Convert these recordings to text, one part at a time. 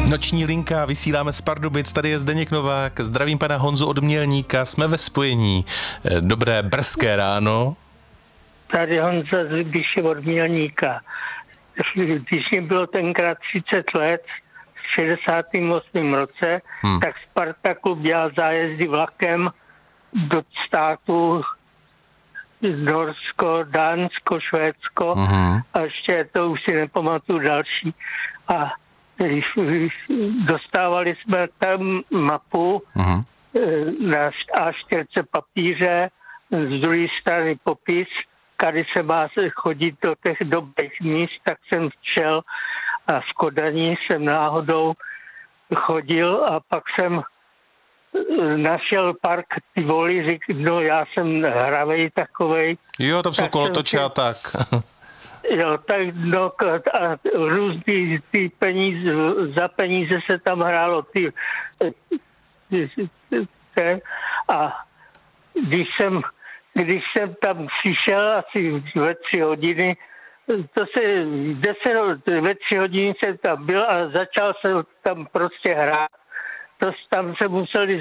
Noční linka, vysíláme z Pardubic, tady je Zdeněk Novák, zdravím pana Honzu od Mělníka, jsme ve spojení. Dobré brzké ráno. Tady Honza z Libiše od Mělníka. Když mi bylo tenkrát 30 let, v 68. roce, tak Sparta klub dělal zájezdy vlakem do států Norsko, Dánsko, Švédsko a ještě to už si nepamatuju další. A dostávali jsme tam mapu na A4 papíře, z druhé strany popis, kdy se má chodit do těch dobrých míst, tak jsem šel a v Kodani jsem náhodou chodil a pak jsem našel park Tivoli, no já jsem hravej takovej. Jo, tam jsou kolotoče a tak. Jo, tak no, a různý ty peníze, za peníze se tam hrálo a když jsem tam přišel asi ve 3 hodiny, ve 3 hodiny jsem tam byl a začal jsem tam prostě hrát. Tam se museli,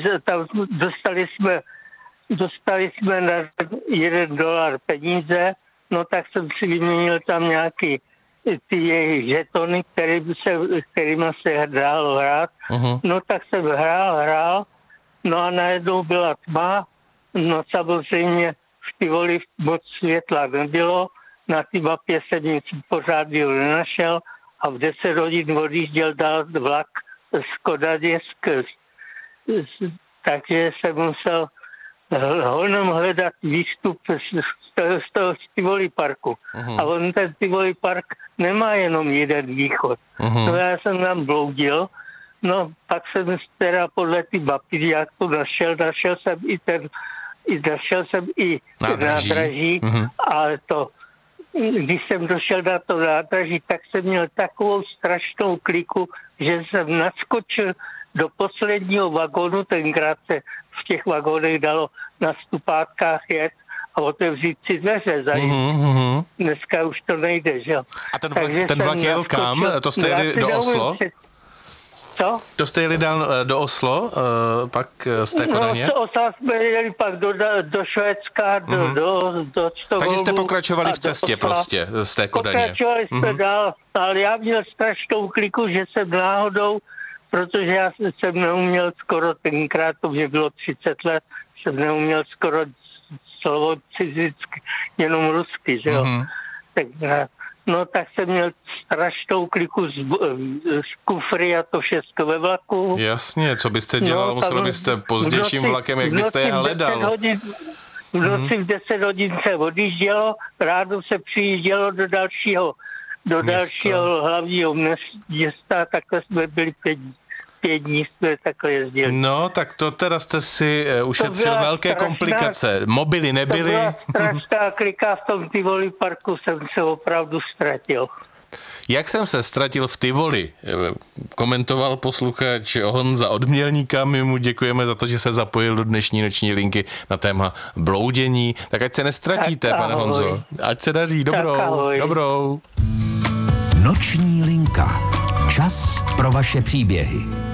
dostali jsme na $1 peníze, no tak jsem si vyměnil tam nějaký ty jejich žetony, kterými se dalo hrát. No tak jsem hrál, no a najednou byla tma, no samozřejmě v Tivoli moc světla nebylo, na té mapě jsem nic pořádného nenašel a v 10 hodin odjížděl dál vlak z Kodaně, takže jsem musel honem hledat výstup z toho Tivoli parku. A on ten Tivoli park nemá jenom jeden východ. No já jsem tam bloudil, no pak jsem teda podle ty mapy, jak to našel jsem i nádraží, ale když jsem došel na to nádraží, tak jsem měl takovou strašnou kliku, že jsem naskočil do posledního vagónu, tenkrát se v těch vagónech dalo na stupátkách jet a otevřít si dveře za Dneska už to nejde, že jo. A ten vlak jel kam? To jste jeli do Oslo? Co? To jste jeli dál do Oslo, pak z té Kodaně? No, z Osla jsme jeli pak do Švédska, do Stockholmu. Takže jste pokračovali v cestě prostě z té Kodaně. Pokračovali jsme dál, ale já měl strašnou kliku, že jsem náhodou, protože já jsem neuměl skoro tenkrát, to mě bylo 30 let, jsem neuměl skoro slovo cizicky, jenom rusky, že jo. No tak jsem měl strašnou kliku z kufry a to všechno ve vlaku. Jasně, co byste dělal? Musel byste pozdějším vlakem, jak byste je hledal? V noci v 10 hodin se odjíždělo, ráno se přijíždělo do dalšího hlavního města, takhle jsme byli 5 dní jsme takhle jezdili. No, tak to teda jste si ušetřil velké komplikace. Mobily nebyly. To byla strašná klika, v tom Tivoli parku jsem se opravdu ztratil. Jak jsem se ztratil v Tivoli? Komentoval posluchač Honza od Mělníka. My mu děkujeme za to, že se zapojil do dnešní noční linky na téma bloudění. Tak ať se nestratíte, pane Honzo. Ať se daří. Dobrou. Noční linka. Čas pro vaše příběhy.